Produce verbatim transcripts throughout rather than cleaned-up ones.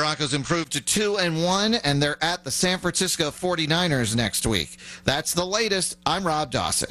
Broncos improved to two and one, and they're at the San Francisco forty-niners next week. That's the latest. I'm Rob Dawson.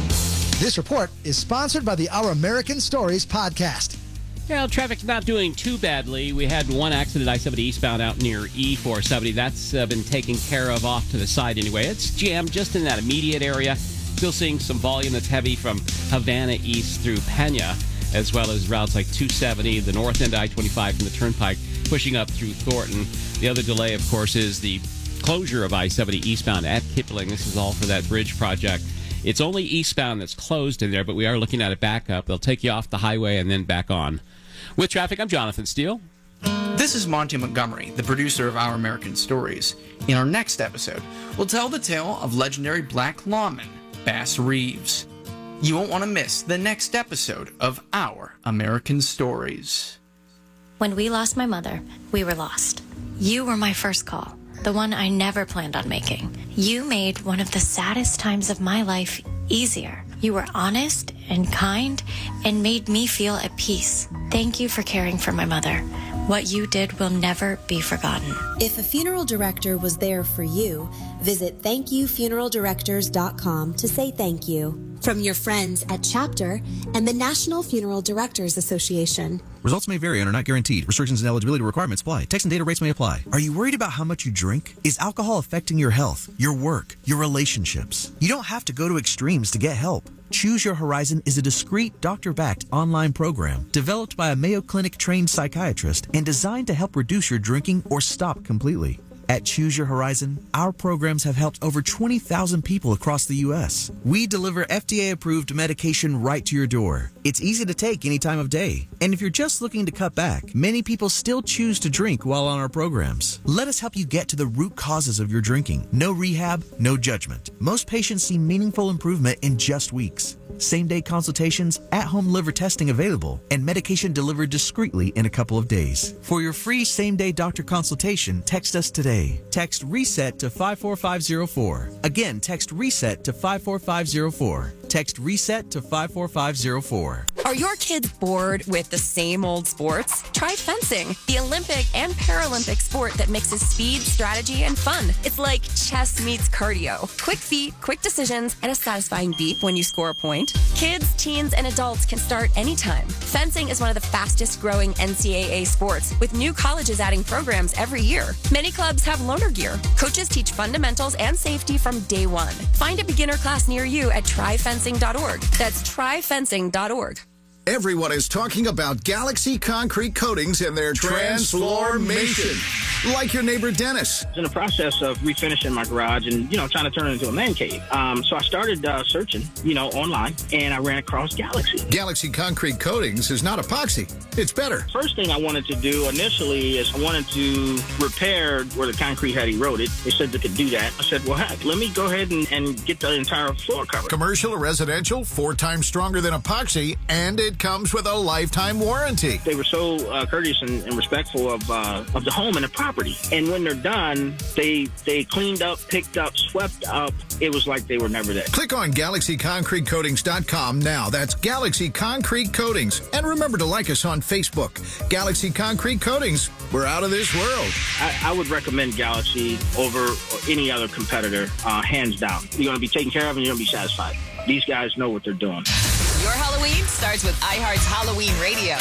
This report is sponsored by the Our American Stories podcast. Well, traffic's not doing too badly. We had one accident, I seventy eastbound out near E four seventy. That's uh, been taken care of off to the side anyway. It's jammed just in that immediate area. Still seeing some volume that's heavy from Havana east through Pena, as well as routes like two seventy, the north end I twenty-five from the Turnpike, pushing up through Thornton. The other delay, of course, is the closure of I seventy eastbound at Kipling. This is all for that bridge project. It's only eastbound that's closed in there, but we are looking at it back up. They'll take you off the highway and then back on. With traffic, I'm Jonathan Steele. This is Monty Montgomery, the producer of Our American Stories. In our next episode, we'll tell the tale of legendary black lawman Bass Reeves. You won't want to miss the next episode of Our American Stories. When we lost my mother, we were lost. You were my first call, the one I never planned on making. You made one of the saddest times of my life easier. You were honest and kind and made me feel at peace. Thank you for caring for my mother. What you did will never be forgotten. If a funeral director was there for you, visit thank you funeral directors dot com to say thank you. From your friends at Chapter and the National Funeral Directors Association. Results may vary and are not guaranteed. Restrictions and eligibility requirements apply. Text and data rates may apply. Are you worried about how much you drink? Is alcohol affecting your health, your work, your relationships? You don't have to go to extremes to get help. Choose Your Horizon is a discreet, doctor-backed online program developed by a Mayo Clinic-trained psychiatrist and designed to help reduce your drinking or stop completely. At Choose Your Horizon, our programs have helped over twenty thousand people across the U S. We deliver F D A-approved medication right to your door. It's easy to take any time of day. And if you're just looking to cut back, many people still choose to drink while on our programs. Let us help you get to the root causes of your drinking. No rehab, no judgment. Most patients see meaningful improvement in just weeks. Same-day consultations, at-home liver testing available, and medication delivered discreetly in a couple of days. For your free same-day doctor consultation, text us today. Text RESET to five four five zero four. Again, text RESET to five four five zero four. Text RESET to five four five zero four. Are your kids bored with the same old sports? Try fencing, the Olympic and Paralympic sport that mixes speed, strategy, and fun. It's like chess meets cardio. Quick feet, quick decisions, and a satisfying beep when you score a point. Kids, teens, and adults can start anytime. Fencing is one of the fastest growing N C double A sports, with new colleges adding programs every year. Many clubs have loaner gear. Coaches teach fundamentals and safety from day one. Find a beginner class near you at try fencing dot org. That's try fencing dot org. Everyone is talking about Galaxy Concrete Coatings and their transformation. Like your neighbor Dennis. In the process of refinishing my garage and, you know, trying to turn it into a man cave. Um, so I started uh, searching, you know, online, and I ran across Galaxy. Galaxy Concrete Coatings is not epoxy. It's better. First thing I wanted to do initially is I wanted to repair where the concrete had eroded. They said they could do that. I said, well, heck, let me go ahead and, and get the entire floor covered. Commercial or residential, four times stronger than epoxy, and it comes with a lifetime warranty. They were so uh, courteous and, and respectful of uh, of the home and the property. And when they're done, they they cleaned up, picked up, swept up. It was like they were never there. Click on Galaxy Concrete Coatings dot com now. That's Galaxy Concrete Coatings. And remember to like us on Facebook. Galaxy Concrete Coatings. We're out of this world. I, I would recommend Galaxy over any other competitor, uh, hands down. You're going to be taken care of and you're going to be satisfied. These guys know what they're doing. Your Halloween starts with iHeart's Halloween Radio.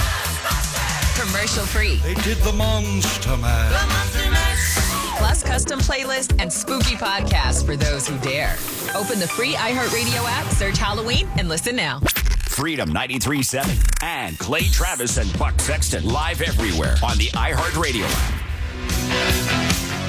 Commercial free. They did the Monster Mash. The Monster Mash. Plus custom playlists and spooky podcasts for those who dare. Open the free iHeartRadio app, search Halloween, and listen now. Freedom ninety-three point seven and Clay Travis and Buck Sexton live everywhere on the iHeartRadio app.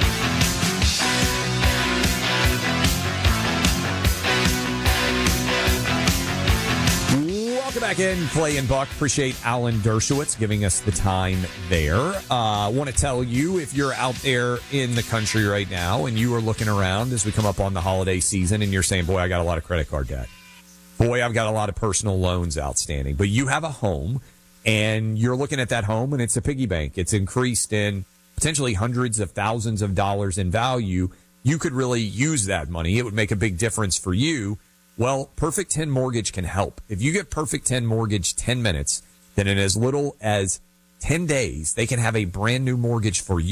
Welcome back in, Clay and Buck. Appreciate Alan Dershowitz giving us the time there. I uh, want to tell you, if you're out there in the country right now and you are looking around as we come up on the holiday season and you're saying, boy, I got a lot of credit card debt. Boy, I've got a lot of personal loans outstanding. But you have a home and you're looking at that home and it's a piggy bank. It's increased in potentially hundreds of thousands of dollars in value. You could really use that money. It would make a big difference for you. Well, Perfect ten Mortgage can help. If you get Perfect ten Mortgage ten minutes, then in as little as ten days, they can have a brand new mortgage for you.